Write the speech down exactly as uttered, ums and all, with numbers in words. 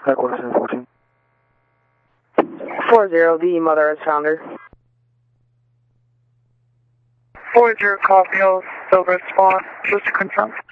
Headquarters seven fourteen. four zero, the mother has found her. four zero, copy, I'll still respond, just to confirm.